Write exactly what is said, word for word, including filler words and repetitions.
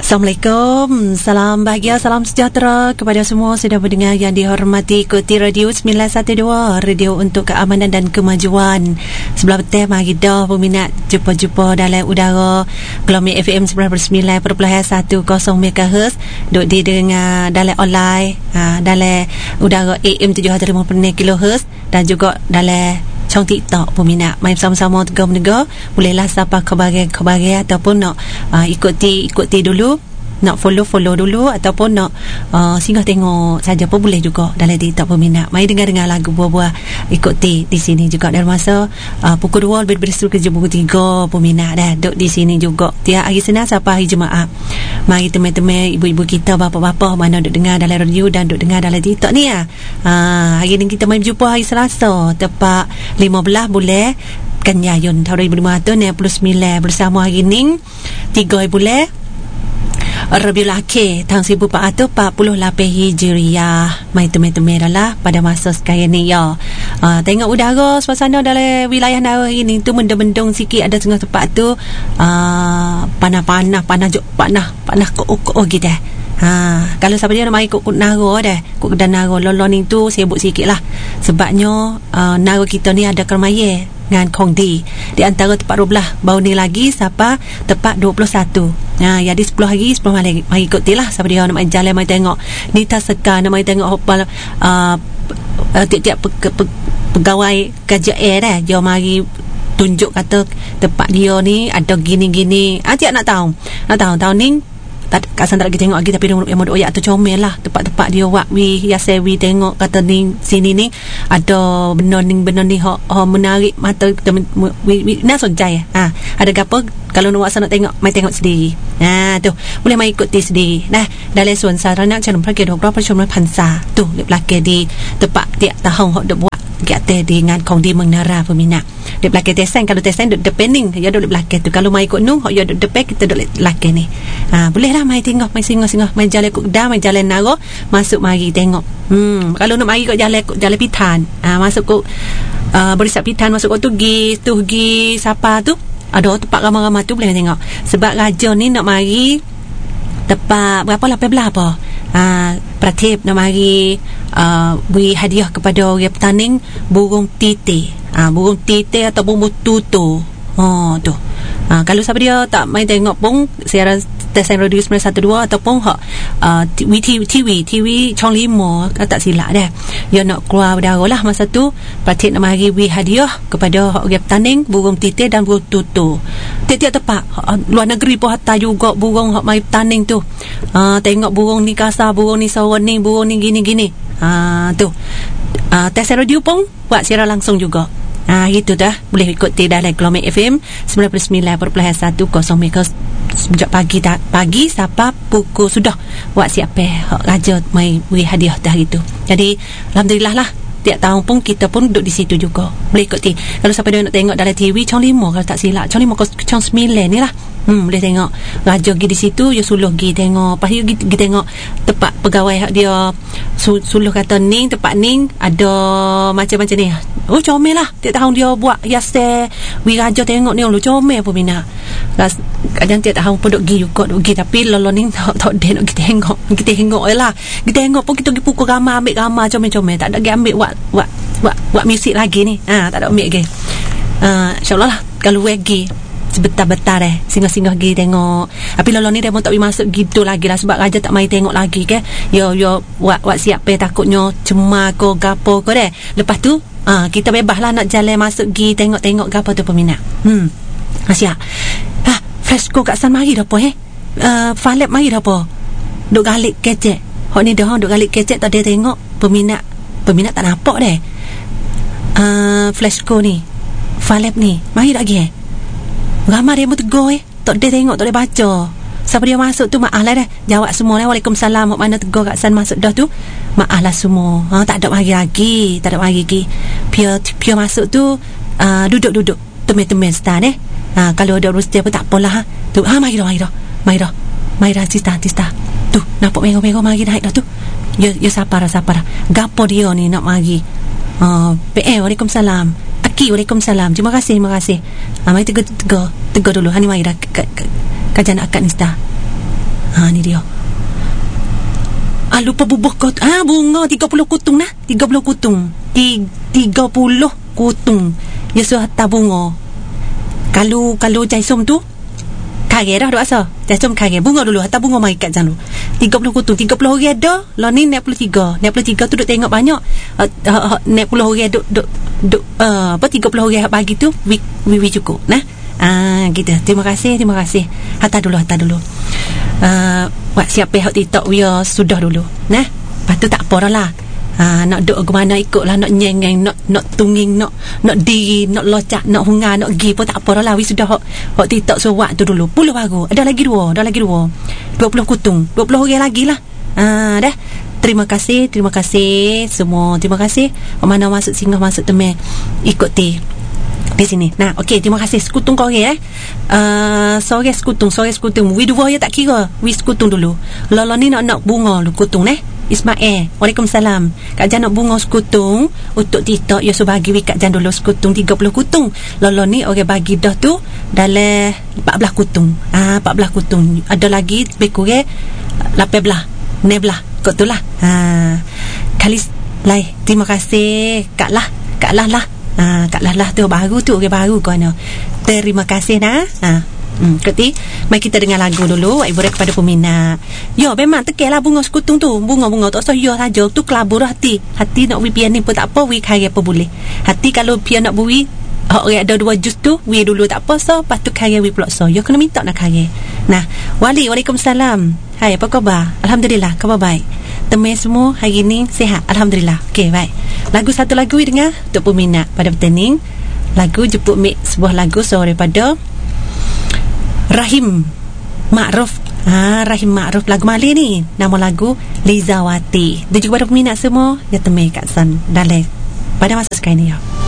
Assalamualaikum, salam bahagia, salam sejahtera kepada semua sedang pendengar yang dihormati. Ikuti Radio sembilan satu dua, radio untuk keamanan dan kemajuan. Sebelah petang mari dah peminat jumpa-jumpa dalam udara gelombang F M sembilan puluh sembilan perpuluhan satu kosong megahertz. Duk didengar dalam online, ha, dalam udara A M tujuh ratus lima puluh kilohertz dan juga dalam Cong TikTok peminat. Main sama-sama tiga menegak. Bolehlah siapa kebagai-kebagai ataupun nak uh, ikuti ikuti dulu, nak follow-follow dulu ataupun nak uh, singgah tengok saja pun boleh juga dalam TikTok peminat. Mari dengar-dengar lagu buah-buah ikuti di sini juga dari masa uh, pukul dua lebih bersatu ke pukul tiga peminat dah duduk di sini juga. Tiap hari Senin sampai hari Jumaat. Mari teman-teman ibu-ibu kita, bapa-bapa mana duduk dengar dalam radio dan duduk dengar dalam TikTok ni ya. Uh, hari ni kita main berjumpa hari Selasa tepat lima belas bulan Kanyayun tahun dua ribu lima ratus enam puluh sembilan bersama hari ni tiga bulan Rabiul Akhir tahun seribu empat ratus empat puluh lapan Hijriah. Mai teman-teman adalah pada masa sekarang ni ya. Uh, tengok udara suasana dalam wilayah Nara ini tu mendung-mendung sikit, ada tengah tempat tu uh, panas-panas panas jok panas panas kok-kok gitu. Ha, kalau siapa dia nak mari kok Nara dah, kok Kedah Nara lolon ni tu sibuk sikit lah. Sebabnya uh, Nara kita ni ada Kermaya dengan Kongdi. Di antara tempat dua belas baru ni lagi siapa tempat dua puluh satu. Ha, jadi sepuluh hari sepuluh hari mari ikut lah siapa dia nak mari jalan mari tengok. Ni tak sekan nak mari tengok hopal uh, uh, tiap-tiap pe, pe, pegawai K J A dah. Dia mari tunjuk kata tempat dia ni ada gini-gini. Ah, tiap nak tahu. Nak tahu tahun ni tak kasan tak lagi tengok lagi, tapi yang modok oyak tu comel lah tempat-tempat dia wak wi yasewi tengok kata ni sini ni ada benda ni benda ni ho, ho menarik mata kita wi, wi nak sonjai ha, ada gapo kalau nak nak tengok mai tengok sendiri. Ha tu boleh mai ikut ti sendiri. Nah dalam suan sarana channel Prakir Dok Pro Channel Pansa tu di belakang di tempat tiap tahun hok dok buat kata dengan Kongdi Menara peminat. Di belakang tesan, kalau tesan duduk depending ya duduk belakang tu. Kalau mai ikut nu ya duduk depan, kita duduk belakang ni. Ha boleh lah mai tengok, mai singgah-singgah, mai jalan kok dah, mai jalan Nara, masuk mari tengok. Hmm kalau nak mari kok jalan kok jalan Pitan. Ha masuk kok uh, Berisap Pitan, masuk kok tu gi tu gi siapa tu? Ada tempat ramai-ramai tu boleh tengok. Sebab raja ni nak mari tempat berapa lapan belas apa? Ah, Pratip nak mari uh, beri hadiah kepada orang petani burung titi. Ah, burung titi atau burung tutu. Oh tu. Ah, kalau siapa dia tak main tengok pun siaran stesen radio sembilan satu dua ataupun hak uh, T V T V T V Chong lima kalau tak silap dah. Dia nak keluar udara lah masa tu. Pratip nak mari beri hadiah kepada hak orang petani burung titi dan burung tutu. Tiap-tiap tempat luar negeri pun hantar juga burung hak mai petani tu. Uh, tengok burung ni kasar, burung ni sawan ni, burung ni gini-gini. Uh, tu. Uh, Tes radio pun buat siaran langsung juga. Ah, itu dah boleh ikuti dalam gelombang F M sembilan puluh sembilan perpuluhan satu kosong megahertz sejak pagi dah pagi sampai pukul sudah buat siap eh raja mai beri hadiah dah gitu. Jadi alhamdulillah lah tiap tahun pun kita pun duduk di situ juga. Boleh ikuti. Kalau siapa dia nak tengok dalam T V Chong lima kalau tak silap, Chong lima Chong sembilan ni lah. Hmm, boleh tengok raja pergi di situ, dia suluh pergi tengok. Lepas tu pergi tengok tempat pegawai dia suluh kata ni tempat ni ada macam-macam ni. Oh comel lah. Tiap tahun dia buat hiasan wi raja tengok ni lu comel pun minat. Kadang tiap tahun pun duk pergi juga duk pergi, tapi lolo ni tak tak dia nak kita tengok. Kita tengok lah. Kita tengok pun kita pergi pukul gambar, ambil gambar comel-comel. Tak ada pergi ambil buat buat buat buat muzik lagi ni. Ha, tak ada ambil lagi. Uh, InsyaAllah lah kalau pergi sebentar-bentar eh singgah-singgah pergi tengok. Tapi lolo ni dia pun tak boleh masuk gitu lagi lah sebab raja tak mai tengok lagi ke. Yo yo buat buat siap pe takutnya cemar ko gapo ko deh. Lepas tu ah ha, kita bebas lah nak jalan masuk pergi tengok-tengok gapo tu peminat. Hmm. Asyik. Ha, fresco kat san mari dah apa eh? Uh, Falep mari dah apa? Duk galik kecek. Hok ni dah duk galik kecek tak ada tengok peminat. Peminat tak nampak deh. Uh, fresco ni. Falep ni. Mari dah lagi eh? Ramai dia pun tegur eh. Tak dia tengok, tak dia baca. Siapa dia masuk tu maaf lah dah. Jawab semua lah. Waalaikumsalam. Mana tegur kat san masuk dah tu. Maaf lah semua. Ha, tak ada mari lagi. Tak ada mari lagi. Pia, pia masuk tu uh, duduk-duduk. Temen-temen stan eh. Ha, kalau ada urus dia pun tak apalah. Ha. Tu, ha, mari dah, mari dah. Mari dah. Mari dah, sista, sista. Tu, nampak merah-merah mari naik dah tu. Ya, ya sabar lah, sabar lah. Gapo dia ni nak mari. Uh, P M, Waalaikumsalam. Aki, Waalaikumsalam. Terima kasih, terima kasih. Ha, mari tegur, tegur. Tegur dulu. Ha, ni mari dah. Kajian akad ni dah. Ha, ni dia. Ah, lupa bubuh kau. Ah, bunga tiga puluh kutung nah. tiga puluh kutung. tiga puluh kutung. Ya sudah hantar bunga. Kalau kalau Jaisom tu kage dah duk asa. Jaisom kage bunga dulu, hantar bunga mai kat janu. tiga puluh kutung, tiga puluh orang ada. Lah ni enam puluh tiga. enam puluh tiga tu duk tengok banyak. Uh, uh, uh, enam puluh orang duk duk duk uh, apa tiga puluh orang bagi tu wi wi cukup nah. Ah, gitu. Terima kasih, terima kasih. Hantar dulu, hantar dulu. Uh, buat siapa hak TikTok dia sudah dulu. Nah, lepas tu tak apa lah. Ha, nak duk ke mana ikutlah, nak nyeng-nyeng, nak nak tunging, nak nak diri, nak locak, nak hungar, nak gi pun tak apa lah. Wis sudah hak hak TikTok sewak tu dulu. Puluh baru. Ada lagi dua, ada lagi dua. dua puluh kutung. dua puluh orang lagi lah. Ha, dah. Terima kasih, terima kasih semua. Terima kasih. Mana masuk singgah masuk temeh ikut ti di sini. Nah, okey, terima kasih sekutung kau eh. Uh, sore sekutung, sore sekutung. Wi dua ya tak kira. Wi sekutung dulu. Lala ni nak nak bunga lu kutung eh. Ismail, Waalaikumsalam. Kak Jan nak bunga sekutung untuk TikTok. Ya, so bagi wi Kak Jan dulu sekutung tiga puluh kutung. Lala ni orang bagi dah tu dalam empat belas kutung. Ah, empat belas kutung. Ada lagi lebih kurang lapan belas. enam belas. Kau tu lah. Ha. Kali lai, terima kasih Kak Lah. Kak Lah lah. Ha, Kak Lah lah tu baru tu, orang baru kau ana. Terima kasih nah. Ha. Hmm, kerti, mari kita dengar lagu dulu. Ibu rek kepada peminat. Ya, memang tekelah bunga sekutung tu. Bunga-bunga tak usah ya saja. Tu kelabur hati. Hati nak wi pian ni pun tak apa, wi kaya apa boleh. Hati kalau pian nak bui, orang ada dua jus tu, wi dulu tak apa, so lepas tu kaya wi pula so. Ya kena minta nak kaya. Nah, Wali, Waalaikumsalam. Hai, apa khabar? Alhamdulillah, khabar baik. Temui semua hari ni sihat. Alhamdulillah. Okey, baik. Lagu satu lagu wi dengar untuk peminat pada petening. Lagu jemput mik sebuah lagu so daripada Rahim Ma'ruf. Ha, Rahim Ma'ruf lagu Mali ni. Nama lagu Lizawati. Dan juga pada peminat semua ya temui kat san dalek pada masa sekarang ni ya.